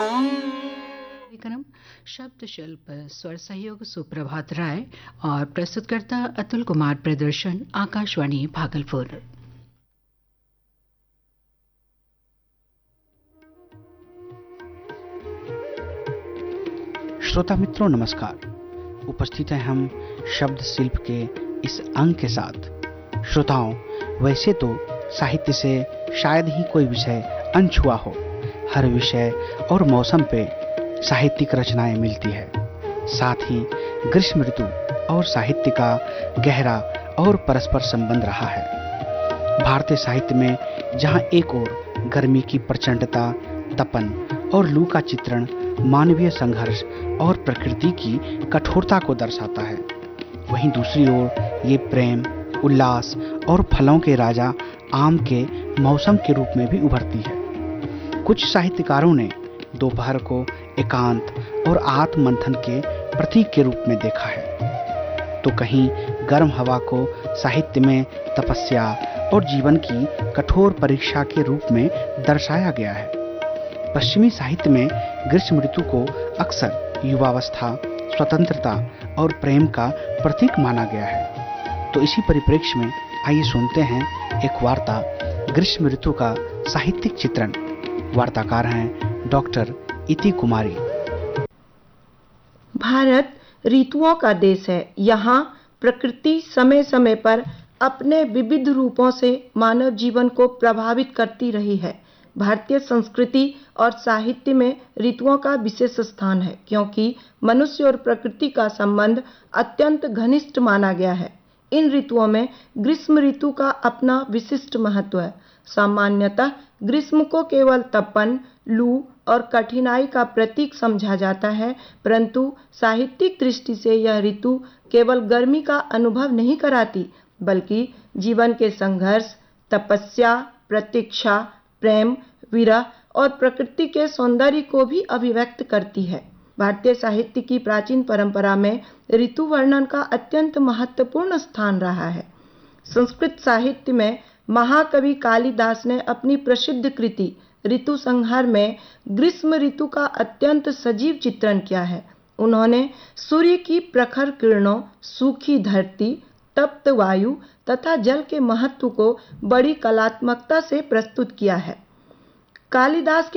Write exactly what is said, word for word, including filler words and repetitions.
कार्यक्रम शब्द शिल्प स्वर सहयोग सुप्रभात राय और प्रस्तुतकर्ता अतुल कुमार। प्रदर्शन आकाशवाणी भागलपुर। श्रोता मित्रों नमस्कार। उपस्थित हैं हम शब्द शिल्प के इस अंक के साथ। श्रोताओं, वैसे तो साहित्य से शायद ही कोई विषय अनछुआ हो। हर विषय और मौसम पे साहित्यिक रचनाएं मिलती है। साथ ही ग्रीष्म ऋतु और साहित्य का गहरा और परस्पर संबंध रहा है। भारतीय साहित्य में जहां एक ओर गर्मी की प्रचंडता, तपन और लू का चित्रण मानवीय संघर्ष और प्रकृति की कठोरता को दर्शाता है, वहीं दूसरी ओर ये प्रेम, उल्लास और फलों के राजा आम के मौसम के रूप में भी उभरती है। कुछ साहित्यकारों ने दोपहर को एकांत और आत्ममंथन के प्रतीक के रूप में देखा है, तो कहीं गर्म हवा को साहित्य में तपस्या और जीवन की कठोर परीक्षा के रूप में दर्शाया गया है। पश्चिमी साहित्य में ग्रीष्म ऋतु को अक्सर युवावस्था, स्वतंत्रता और प्रेम का प्रतीक माना गया है। तो इसी परिप्रेक्ष्य में आइए सुनते हैं एक वार्ता, ग्रीष्म ऋतु का साहित्यिक चित्रण। वार्ताकार हैं डॉक्टर इति कुमारी। भारत ऋतुओं का देश है। यहाँ प्रकृति समय समय पर अपने विविध रूपों से मानव जीवन को प्रभावित करती रही है। भारतीय संस्कृति और साहित्य में ऋतुओं का विशेष स्थान है, क्योंकि मनुष्य और प्रकृति का संबंध अत्यंत घनिष्ठ माना गया है। इन ऋतुओं में ग्रीष्म ऋतु का अपना विशिष्ट महत्व है। सामान्यतः ग्रीष्म को केवल तपन, लू और कठिनाई का प्रतीक समझा जाता है, परंतु साहित्यिक दृष्टि से यह ऋतु केवल गर्मी का अनुभव नहीं कराती, बल्कि जीवन के संघर्ष, तपस्या, प्रतीक्षा, प्रेम, विरह और प्रकृति के सौंदर्य को भी अभिव्यक्त करती है। भारतीय साहित्य की प्राचीन परंपरा में ऋतु वर्णन का अत्यंत महत्वपूर्ण स्थान रहा है। संस्कृत साहित्य में महाकवि कालिदास ने अपनी प्रसिद्ध कृति ऋतु संहार में ग्रीष्म ऋतु का अत्यंत सजीव चित्रण किया है। उन्होंने सूर्य की प्रखर किरणों, सूखी धरती, तप्त वायु तथा जल के महत्व को बड़ी कलात्मकता से प्रस्तुत किया है। कालिदास के